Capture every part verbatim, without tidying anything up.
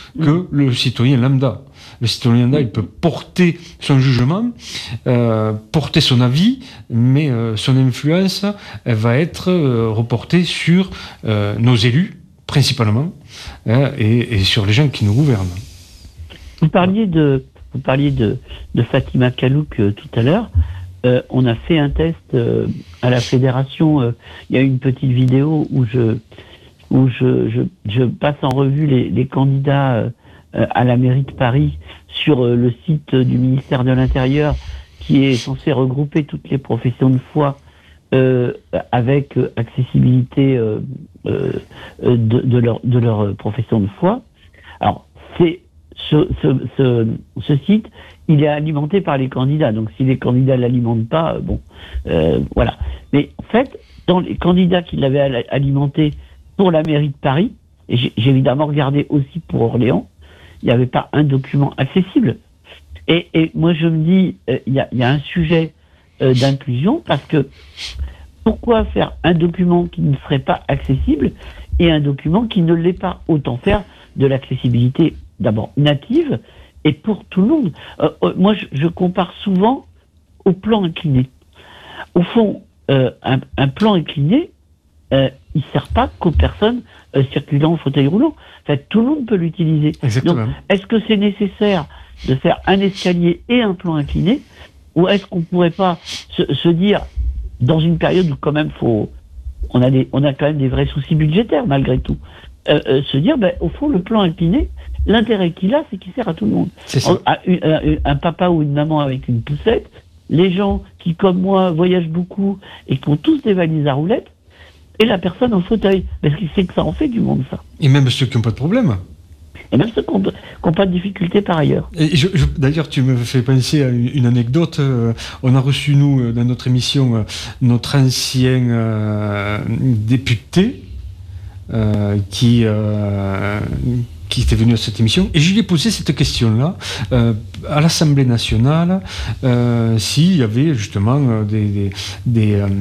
que mmh. le citoyen lambda. Le citoyen lambda, mmh. il peut porter son jugement, euh, porter son avis, mais euh, son influence, elle va être euh, reportée sur euh, nos élus, principalement, hein, et, et sur les gens qui nous gouvernent. Vous parliez de, vous parliez de, de Fatima Kalouk euh, tout à l'heure. Euh, on a fait un test euh, à la fédération. Euh, il y a une petite vidéo où je, où je, je, je passe en revue les, les candidats euh, à la mairie de Paris sur euh, le site du ministère de l'Intérieur, qui est censé regrouper toutes les professions de foi euh, avec euh, accessibilité euh, euh, de, de, leur, de leur profession de foi. Alors, c'est ce, ce, ce, ce site, il est alimenté par les candidats. Donc, si les candidats ne l'alimentent pas, bon, euh, voilà. Mais en fait, dans les candidats qui l'avaient alimenté pour la mairie de Paris, et j'ai, j'ai évidemment regardé aussi pour Orléans, il n'y avait pas un document accessible. Et, et moi, je me dis, il euh, y, y a un sujet euh, d'inclusion, parce que pourquoi faire un document qui ne serait pas accessible et un document qui ne l'est pas? Autant faire de l'accessibilité d'abord native et pour tout le monde. Euh, euh, moi, je, je compare souvent au plan incliné. Au fond, euh, un, un plan incliné, euh, il ne sert pas qu'aux personnes euh, circulant au fauteuil roulant. En fait, tout le monde peut l'utiliser. Exactement. Donc, est-ce que c'est nécessaire de faire un escalier et un plan incliné, ou est-ce qu'on ne pourrait pas se, se dire, dans une période où quand même faut, on a des, on a quand même des vrais soucis budgétaires malgré tout, euh, euh, se dire, ben, au fond, le plan incliné, l'intérêt qu'il a, c'est qu'il sert à tout le monde. C'est ça. Un, un, un papa ou une maman avec une poussette, les gens qui, comme moi, voyagent beaucoup et qui ont tous des valises à roulettes, et la personne en fauteuil. Parce qu'il sait que ça en fait du monde, ça. Et même ceux qui n'ont pas de problème. Et même ceux qui n'ont pas de difficultés par ailleurs. Et je, je, d'ailleurs, tu me fais penser à une, une anecdote. Euh, on a reçu, nous, dans notre émission, euh, notre ancien euh, député euh, qui... Euh, qui était venu à cette émission, et je lui ai posé cette question-là euh, à l'Assemblée nationale, euh, s'il y avait justement euh, des, des, des euh,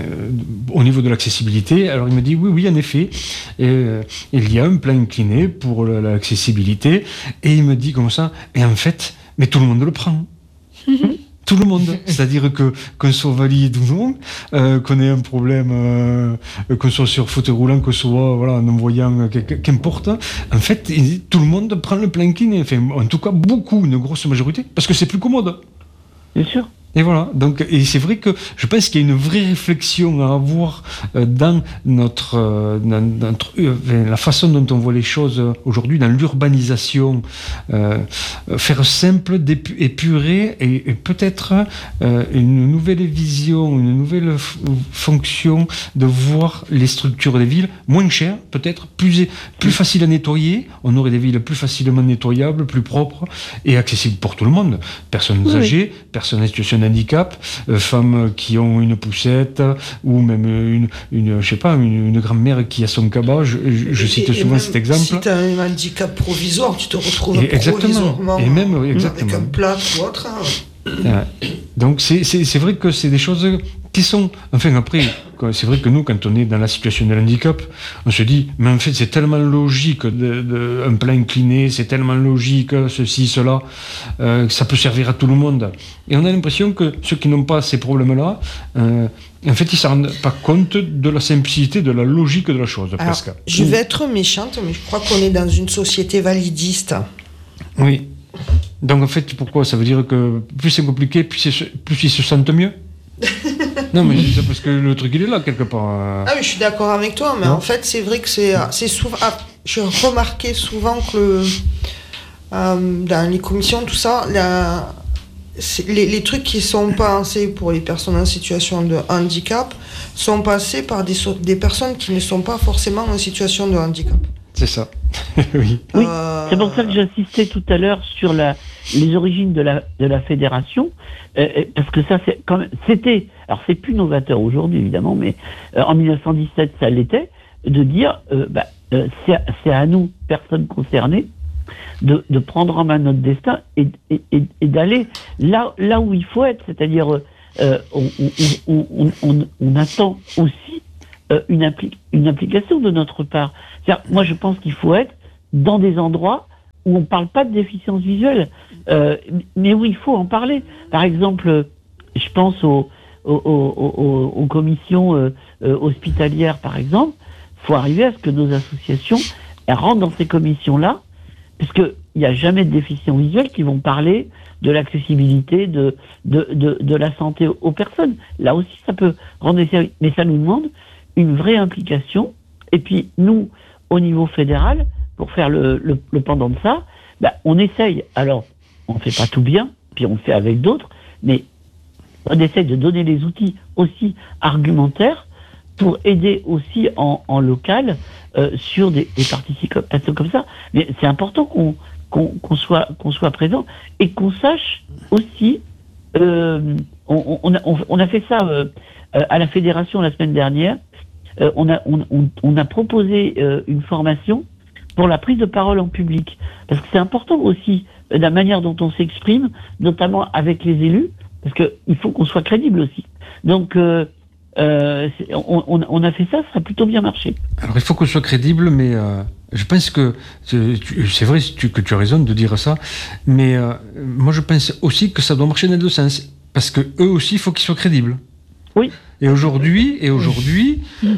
au niveau de l'accessibilité. Alors il me dit oui, oui, en effet, et, euh, il y a un plan incliné pour l'accessibilité, et il me dit comme ça, et en fait, mais tout le monde le prend. Tout le monde, c'est-à-dire que qu'on soit valide ou non, euh, qu'on ait un problème, euh, qu'on soit sur fauteuil roulant, qu'on soit voilà, en voyant, qu'importe, en fait, tout le monde prend le plan incliné, enfin, en tout cas beaucoup, une grosse majorité, parce que c'est plus commode. Bien sûr. Et voilà, donc, et c'est vrai que je pense qu'il y a une vraie réflexion à avoir euh, dans notre, euh, dans, dans notre euh, la façon dont on voit les choses aujourd'hui, dans l'urbanisation, euh, faire simple, dépu- épurer, et, et peut-être euh, une nouvelle vision, une nouvelle f- fonction de voir les structures des villes moins chères, peut-être plus, plus faciles à nettoyer. On aurait des villes plus facilement nettoyables, plus propres et accessibles pour tout le monde. Personnes oui, âgées, oui. personnes en situation de handicap, euh, femmes qui ont une poussette, ou même une, une je sais pas, une, une grand-mère qui a son cabas. Je, je, je cite et souvent cet exemple. Si tu as un handicap provisoire, tu te retrouves et provisoirement et même, exactement. avec un plat ou autre. Hein. Donc c'est, c'est, c'est vrai que c'est des choses qui sont... Enfin après, c'est vrai que nous, quand on est dans la situation de handicap, on se dit, mais en fait c'est tellement logique, de, de, un plan incliné, c'est tellement logique, ceci, cela, euh, que ça peut servir à tout le monde. Et on a l'impression que ceux qui n'ont pas ces problèmes-là, euh, en fait ils ne se rendent pas compte de la simplicité, de la logique de la chose. Alors, presque. Je vais être méchante, mais je crois qu'on est dans une société validiste. Oui. Donc en fait, pourquoi? Ça veut dire que plus c'est compliqué, plus, c'est, plus ils se sentent mieux. Non, mais c'est parce que le truc il est là quelque part. Ah oui, je suis d'accord avec toi, mais non. En fait c'est vrai que c'est, c'est souvent. Ah, j'ai remarqué souvent que le, euh, dans les commissions, tout ça, la, les, les trucs qui sont pensés pour les personnes en situation de handicap sont passés par des, des personnes qui ne sont pas forcément en situation de handicap. C'est ça. oui. Oui, c'est pour ça que j'insistais tout à l'heure sur la, les origines de la, de la fédération, euh, parce que ça, c'est quand même, c'était, alors c'est plus novateur aujourd'hui évidemment, mais euh, en dix-neuf cent dix-sept, ça l'était, de dire, euh, bah, euh, c'est, c'est à nous, personnes concernées, de, de prendre en main notre destin et, et, et, et d'aller là, là où il faut être, c'est-à-dire, euh, on, on, on, on, on attend aussi euh, une, impli- une implication de notre part. C'est-à-dire, moi, je pense qu'il faut être dans des endroits où on ne parle pas de déficience visuelle, euh, mais où il faut en parler. Par exemple, je pense aux, aux, aux, aux, aux commissions euh, euh, hospitalières, par exemple. Il faut arriver à ce que nos associations elles rentrent dans ces commissions-là, puisqu'il n'y a jamais de déficients visuels qui vont parler de l'accessibilité, de, de, de, de la santé aux personnes. Là aussi, ça peut rendre des services. Mais ça nous demande une vraie implication. Et puis, nous, au niveau fédéral, pour faire le, le, le pendant de ça, bah, on essaye. Alors, on ne fait pas tout bien, puis on le fait avec d'autres, mais on essaye de donner les outils aussi argumentaires pour aider aussi en, en local euh, sur des, des participations comme ça. Mais c'est important qu'on, qu'on, qu'on, soit, qu'on soit présent et qu'on sache aussi... Euh, on, on, a, on a fait ça euh, à la fédération la semaine dernière. Euh, on, a, on, on, on a proposé euh, une formation pour la prise de parole en public. Parce que c'est important aussi euh, la manière dont on s'exprime, notamment avec les élus, parce qu'il faut qu'on soit crédible aussi. Donc... Euh, Euh, on, on, on a fait ça, ça a plutôt bien marché. Alors il faut qu'on soit crédible, mais euh, je pense que c'est, c'est vrai que tu as raison de dire ça, mais euh, moi je pense aussi que ça doit marcher dans les deux sens, parce que eux aussi il faut qu'ils soient crédibles. Oui. Et aujourd'hui, et aujourd'hui,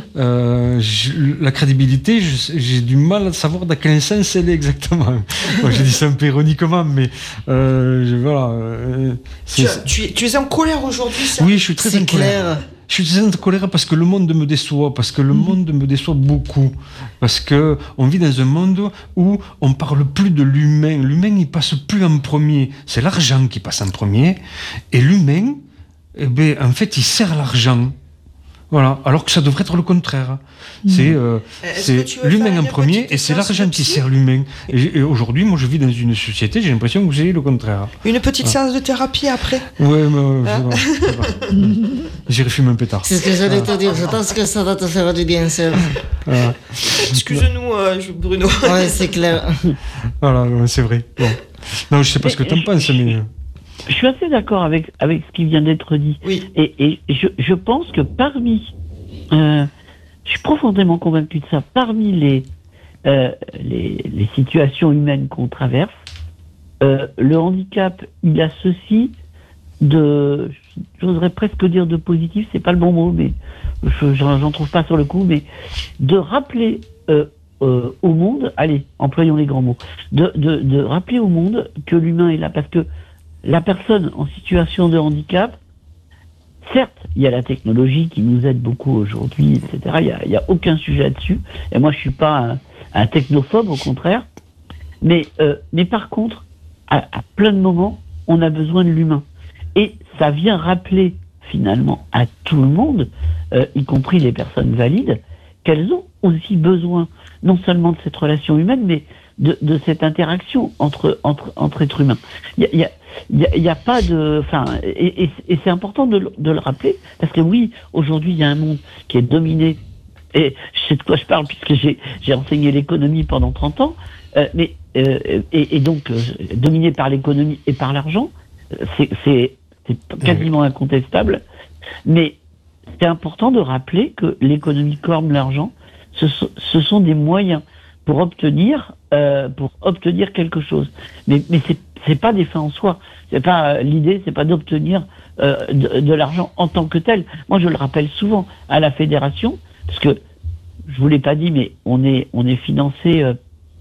euh, je, la crédibilité, je, j'ai du mal à savoir dans quel sens elle est exactement. Moi, j'ai dit ça un peu ironiquement, mais euh, je, voilà. Euh, tu, as, tu, es, tu es en colère aujourd'hui, ça ? Oui, je suis très c'est en colère. Clair. Je suis très en colère parce que le monde me déçoit, parce que le mmh. monde me déçoit beaucoup, parce que on vit dans un monde où on parle plus de l'humain. L'humain, il passe plus en premier. C'est l'argent qui passe en premier, et l'humain, eh ben, en fait, il sert l'argent. Voilà, alors que ça devrait être le contraire. Mmh. C'est, euh, c'est l'humain en premier et c'est l'argent qui sert l'humain. Et, et aujourd'hui, moi, je vis dans une société, j'ai l'impression que c'est le contraire. Une petite voilà. séance de thérapie après. Ouais, mais euh, ah. ça va, ça va. J'irai fumer un pétard. C'est ce que j'allais te dire. Je pense que ça va te faire du bien, ça. Voilà. Excuse-nous, euh, Bruno. Ouais, c'est clair. Voilà, c'est vrai. Bon. Non, je sais pas mais, ce que tu en penses, mais. Je suis assez d'accord avec, avec ce qui vient d'être dit. Oui. Et, et je, je pense que parmi... Euh, je suis profondément convaincu de ça. Parmi les, euh, les, les situations humaines qu'on traverse, euh, le handicap, il a ceci de... J'oserais presque dire de positif, c'est pas le bon mot, mais je, j'en, j'en trouve pas sur le coup, mais de rappeler euh, euh, au monde... Allez, employons les grands mots. De, de, de rappeler au monde que l'humain est là, parce que la personne en situation de handicap, certes, il y a la technologie qui nous aide beaucoup aujourd'hui, et cetera. Il y a, il y a aucun sujet là-dessus. Et moi, je suis pas un, un technophobe, au contraire. Mais, euh, mais par contre, à, à plein de moments, on a besoin de l'humain. Et ça vient rappeler, finalement, à tout le monde, euh, y compris les personnes valides, qu'elles ont aussi besoin, non seulement de cette relation humaine, mais de, de cette interaction entre, entre, entre êtres humains. Il y a, il y a Il n'y a, y a pas de, enfin, et, et, et c'est important de, de le rappeler parce que oui, aujourd'hui il y a un monde qui est dominé et je sais de quoi je parle puisque j'ai j'ai enseigné l'économie pendant trente ans, euh, mais euh, et, et donc euh, dominé par l'économie et par l'argent, c'est c'est c'est quasiment incontestable, mais c'est important de rappeler que l'économie comme l'argent, ce, ce sont des moyens pour obtenir euh, pour obtenir quelque chose, mais mais c'est c'est pas des fins en soi. C'est pas euh, l'idée, c'est pas d'obtenir euh, de, de l'argent en tant que tel. Moi, je le rappelle souvent à la fédération, parce que je vous l'ai pas dit, mais on est on est financé euh,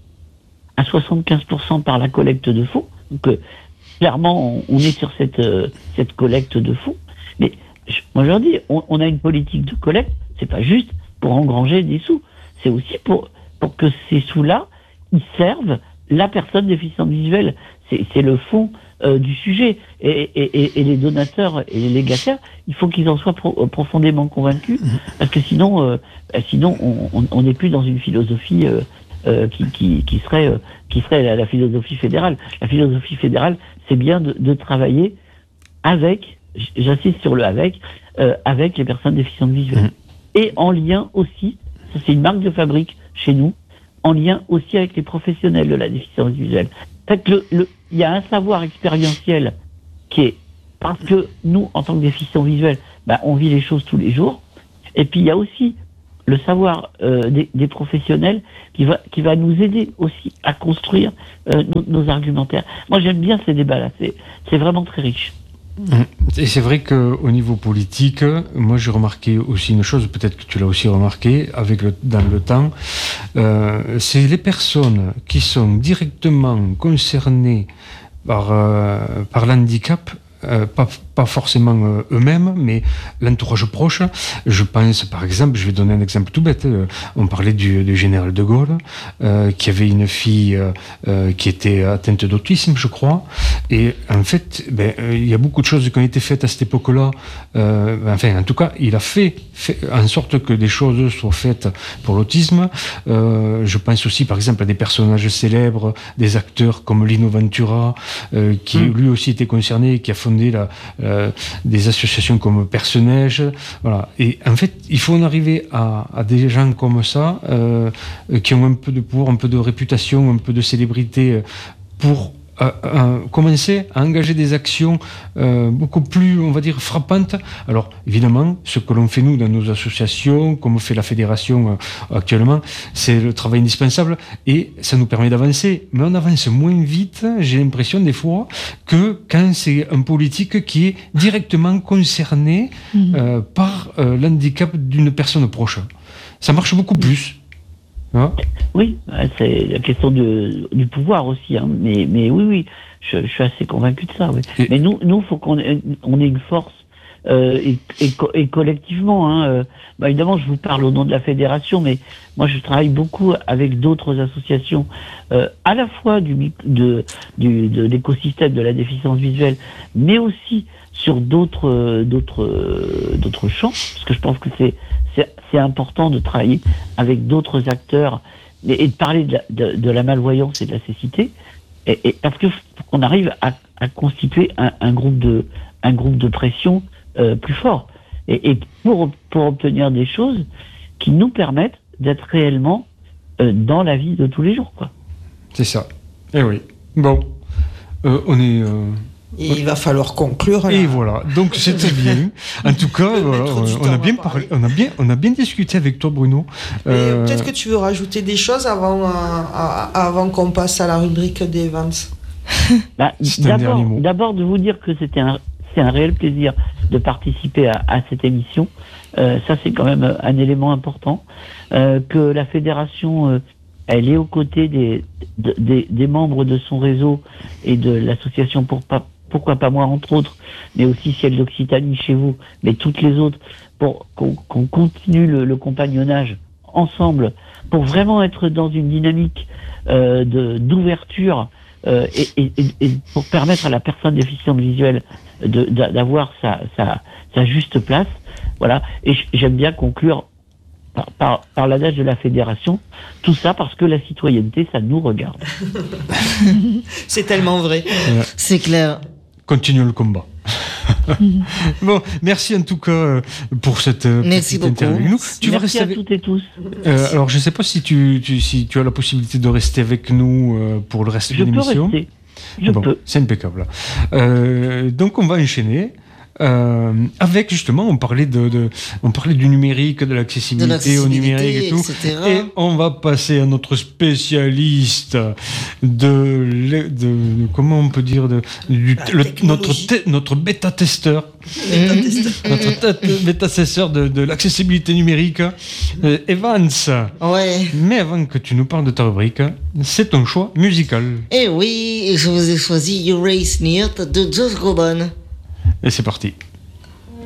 à soixante-quinze pour cent par la collecte de fonds. Donc euh, clairement, on, on est sur cette euh, cette collecte de fonds. Mais je, moi, je leur dis, on, on a une politique de collecte. C'est pas juste pour engranger des sous. C'est aussi pour pour que ces sous-là, ils servent la personne déficiente visuelle. C'est, c'est le fond euh, du sujet. Et, et, et les donateurs et les légataires, il faut qu'ils en soient pro- profondément convaincus, parce que sinon, euh, sinon on n'est plus dans une philosophie euh, euh, qui, qui, qui serait, euh, qui serait la, la philosophie fédérale. La philosophie fédérale, c'est bien de, de travailler avec, j'insiste sur le avec, euh, avec les personnes déficientes visuelles. Et en lien aussi, ça c'est une marque de fabrique chez nous, en lien aussi avec les professionnels de la déficience visuelle. En fait, le, le, il y a un savoir expérientiel qui est, parce que nous, en tant que déficients visuels, ben, on vit les choses tous les jours. Et puis, il y a aussi le savoir euh, des, des professionnels qui va, qui va nous aider aussi à construire euh, nos, nos argumentaires. Moi, j'aime bien ces débats-là. C'est, c'est vraiment très riche. Et c'est vrai qu'au niveau politique, moi j'ai remarqué aussi une chose, peut-être que tu l'as aussi remarqué, avec le, dans le temps, euh, c'est les personnes qui sont directement concernées par, euh, par l'handicap, euh, pas, pas forcément euh, eux-mêmes, mais l'entourage proche. Je pense, par exemple, je vais donner un exemple tout bête, euh, on parlait du, du général de Gaulle, euh, qui avait une fille euh, euh, qui était atteinte d'autisme, je crois, et en fait, ben, euh, il y a beaucoup de choses qui ont été faites à cette époque-là, euh, enfin, en tout cas, il a fait, fait en sorte que des choses soient faites pour l'autisme. Euh, je pense aussi, par exemple, à des personnages célèbres, des acteurs comme Lino Ventura, euh, qui mmh. lui aussi était concerné, qui a fondé la, euh, des associations comme Personnage. Voilà. Et en fait, il faut en arriver à, à des gens comme ça, euh, qui ont un peu de pouvoir, un peu de réputation, un peu de célébrité, pour À, à commencer à engager des actions euh, beaucoup plus, on va dire, frappantes. Alors, évidemment, ce que l'on fait nous dans nos associations, comme fait la fédération euh, actuellement, c'est le travail indispensable et ça nous permet d'avancer. Mais on avance moins vite, j'ai l'impression des fois, que quand c'est un politique qui est directement concerné mmh. euh, par euh, l'handicap d'une personne proche. Ça marche beaucoup plus. Hein? Oui, c'est la question de, du pouvoir aussi, hein. mais, mais oui, oui, je, je suis assez convaincu de ça. Oui. Et... Mais nous, nous, faut qu'on ait, on ait une force euh, et, et, et collectivement. Hein, euh, bah évidemment, je vous parle au nom de la fédération, mais moi, je travaille beaucoup avec d'autres associations, euh, à la fois du, de, du, de l'écosystème de la déficience visuelle, mais aussi sur d'autres, euh, d'autres, euh, d'autres champs, parce que je pense que c'est C'est, c'est important de travailler avec d'autres acteurs et, et de parler de la, de, de la malvoyance et de la cécité, et, et parce que qu'on arrive à, à constituer un, un groupe de un groupe de pression euh, plus fort, et, et pour pour obtenir des choses qui nous permettent d'être réellement euh, dans la vie de tous les jours, quoi. C'est ça. Eh oui. Bon, euh, on est. Euh... Et il va falloir conclure. Et là. voilà, donc c'était bien. En tout cas, voilà, on a bien parlé, on a bien, on a bien discuté avec toi, Bruno. Euh... Peut-être que tu veux rajouter des choses avant, euh, avant qu'on passe à la rubrique des Vance. Bah, d'abord, d'abord de vous dire que c'était un, c'est un réel plaisir de participer à, à cette émission. Euh, ça, c'est quand même un élément important. Euh, que la fédération, euh, elle est aux côtés des, de, des, des membres de son réseau et de l'association pour pas pourquoi pas moi entre autres, mais aussi Ciel d'Occitanie chez vous, mais toutes les autres, pour qu'on, qu'on continue le, le compagnonnage ensemble, pour vraiment être dans une dynamique euh, de, d'ouverture euh, et, et, et pour permettre à la personne déficiente visuelle de, d'avoir sa, sa, sa juste place. Voilà. Et j'aime bien conclure Par, par, par l'adage de la fédération, tout ça parce que la citoyenneté, ça nous regarde. C'est tellement vrai. Ouais. C'est clair. Continuons le combat. Bon, merci en tout cas pour cette merci petite interview avec nous. Tu merci vas rester à avec... toutes et tous. Euh, alors, je ne sais pas si tu, tu, si tu as la possibilité de rester avec nous euh, pour le reste je de l'émission. Rester. Je bon, peux. C'est impeccable. Euh, donc, on va enchaîner. Euh, avec justement, on parlait de, de, on parlait du numérique, de l'accessibilité, de l'accessibilité au numérique et tout, et cetera. Et on va passer à notre spécialiste de, de, de comment on peut dire de, du, le, notre te, notre bêta testeur, mmh. notre bêta testeur de, de l'accessibilité numérique, euh, Evans. Ouais. Mais avant que tu nous parles de ta rubrique, c'est ton choix musical. Eh oui, je vous ai choisi You Raise Me Up de Josh Groban. Et c'est parti.